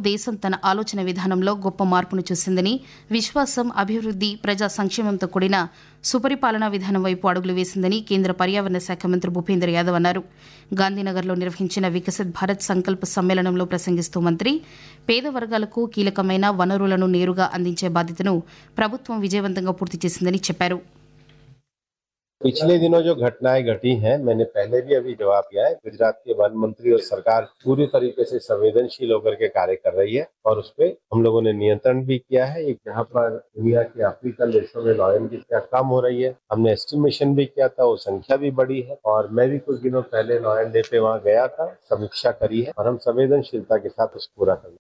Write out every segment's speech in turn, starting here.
దేశం తన ఆలోచన విధానంలో గొప్ప మార్పును చూసిందని, విశ్వాసం, అభివృద్ది, ప్రజా సంక్షేమంతో కూడిన సుపరిపాలనా విధానం వైపు అడుగులు వేసిందని కేంద్ర పర్యావరణ శాఖ మంత్రి భూపేంద్ర యాదవ్ అన్నారు. గాంధీనగర్లో నిర్వహించిన వికసిత్ భారత్ సంకల్ప సమ్మేళనంలో ప్రసంగిస్తూ మంత్రి పేద వర్గాలకు కీలకమైన వనరులను నేరుగా అందించే బాధ్యతను ప్రభుత్వం విజయవంతంగా పూర్తి చేసిందని చెప్పారు. पिछले दिनों जो घटनाएं घटी हैं, मैंने पहले भी अभी जवाब दिया है। गुजरात के वन मंत्री और सरकार पूरी तरीके से संवेदनशील होकर के कार्य कर रही है और उस पे हम लोगों ने नियंत्रण भी किया है। एक जहाँ पर दुनिया के अफ्रीकन देशों में लॉयन की संख्या कम हो रही है, हमने एस्टिमेशन भी किया था, वो संख्या भी बढ़ी है और मैं भी कुछ दिनों पहले लॉयन डे पे वहाँ गया था, समीक्षा करी है और हम संवेदनशीलता के साथ उसको पूरा करेंगे।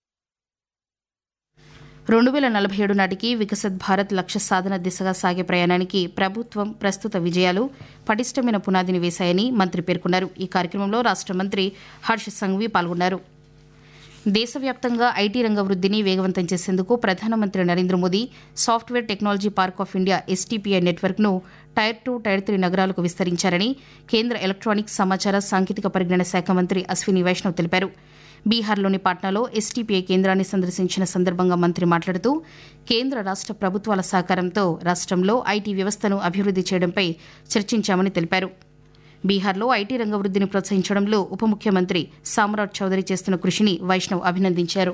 2047 నాటికి వికసిత్ భారత్ లక్ష్య సాధన దిశగా సాగే ప్రయాణానికి ప్రభుత్వం ప్రస్తుత విజయాలు పటిష్టమైన పునాదిని వేశాయని మంత్రి పేర్కొన్నారు. ఈ కార్యక్రమంలో రాష్ట మంత్రి హర్ష్ సంఘవి పాల్గొన్నారు. దేశవ్యాప్తంగా ఐటీ రంగ వృద్దిని వేగవంతం చేసేందుకు ప్రధానమంత్రి Narendra Modi software technology park of India STPI నెట్వర్క్ను టైర్ 2, టైర్ 3 నగరాలకు విస్తరించారని కేంద్ర ఎలక్ట్రానిక్స్, సమాచార, సాంకేతిక పరిజ్ఞాన శాఖ మంత్రి అశ్విని వైష్ణవ్ తెలిపారు. బీహార్లోని పాట్నాలో ఎస్టీపీఐ కేంద్రాన్ని సందర్శించిన సందర్భంగా మంత్రి మాట్లాడుతూ కేంద్ర రాష్ట ప్రభుత్వాల సహకారంతో రాష్టంలో ఐటీ వ్యవస్థను అభివృద్ది చేయడంపై చర్చించామని తెలిపారు. బీహార్లో ఐటీ రంగ వృద్దిని ప్రోత్సహించడంలో ఉప ముఖ్యమంత్రి సామ్రాట్ చౌదరి చేస్తున్న కృషిని వైష్ణవ్ అభినందించారు.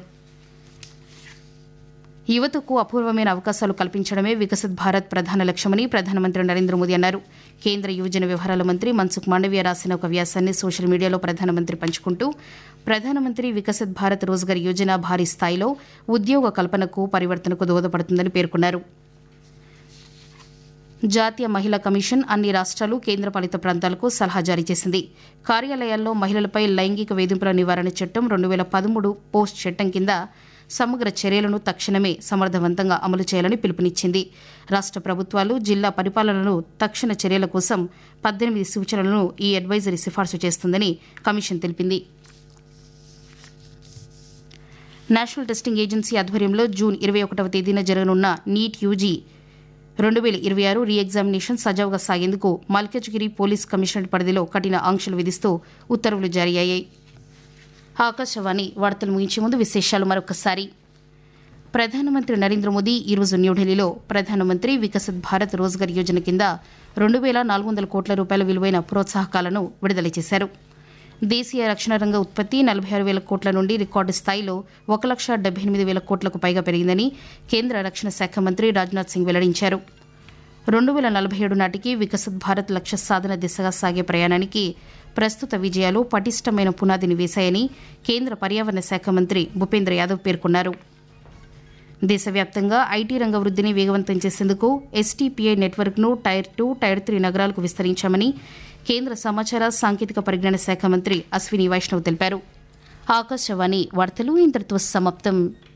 యువతకు అపూర్వమైన అవకాశాలు కల్పించడమే వికసిత్ భారత్ ప్రధాన లక్ష్యమని ప్రధానమంత్రి నరేంద్ర మోదీ అన్నారు. కేంద్ర యువజన వ్యవహారాల మంత్రి మన్సుఖ్ మాండవీయ రాసిన ఒక వ్యాసాన్ని సోషల్ మీడియాలో ప్రధానమంత్రి పంచుకుంటూ ప్రధానమంత్రి వికసిత్ భారత్ రోజ్గార్ యోజన భారీ స్థాయిలో ఉద్యోగ కల్పనకు, పరివర్తనకు దోహదపడుతుందని పేర్కొన్నారు. జాతీయ మహిళా కమిషన్ అన్ని రాష్ట్రాలు, కేంద్రపాలిత ప్రాంతాలకు సలహా జారీ చేసింది. కార్యాలయాల్లో మహిళలపై లైంగిక వేధింపుల నివారణ చట్టం 2013 పోస్ట్ చట్టం కింద సమగ్ర చర్యలను తక్షణమే సమర్థవంతంగా అమలు చేయాలని పిలుపునిచ్చింది. రాష్ట ప్రభుత్వాలు, జిల్లా పరిపాలనలు తక్షణ చర్యల కోసం 18 సూచనలను ఈ అడ్వైజరీ సిఫార్సు చేస్తుందని కమిషన్ తెలిపింది. నేషనల్ టెస్టింగ్ ఏజెన్సీ ఆధ్వర్యంలో జూన్ 21వ తేదీన జరగనున్న నీట్ యూజీ 2026 రీ ఎగ్జామినేషన్ సజావుగా సాగేందుకు మల్కజ్గిరి పోలీస్ కమిషనరేట్ పరిధిలో కఠిన ఆంక్షలు విధిస్తూ ఉత్తర్వులు జారీ అయ్యాయి. ఆకాశవాణి వార్తలు ముగించే ముందు విశేషాలు మరొకసారి. ప్రధానమంత్రి నరేంద్ర మోదీ ఈరోజు న్యూఢిల్లీలో ప్రధానమంత్రి వికసిత్ భారత్ రోజ్గార్ యోజన కింద 2400 కోట్ల రూపాయల విలువైన ప్రోత్సాహకాలను విడుదల చేశారు. దేశీయ రక్షణ రంగ ఉత్పత్తి 46,000 కోట్ల నుండి రికార్డు స్థాయిలో 1,78,000 కోట్లకు పైగా పెరిగిందని కేంద్ర రక్షణ శాఖ మంత్రి రాజ్నాథ్ సింగ్ వెల్లడించారు. 2047 నాటికి వికసిత్ భారత్ లక్ష్య సాధన దిశగా సాగే ప్రయాణానికి ప్రస్తుత విజయాలు పటిష్టమైన పునాదిని వేశాయని కేంద్ర పర్యావరణ శాఖ మంత్రి భూపేంద్ర యాదవ్ పేర్కొన్నారు. దేశవ్యాప్తంగా ఐటీ రంగ వృద్దిని వేగవంతం చేసేందుకు ఎస్టీపీఐ నెట్వర్క్ను టైర్ 2, టైర్ 3 నగరాలకు విస్తరించామని కేంద్ర సమాచార, సాంకేతిక పరిజ్ఞాన శాఖ మంత్రి అశ్విని వైష్ణవ్ తెలిపారు. ఆకాశవాణి వార్తలు ఇంతటితో సమాప్తం.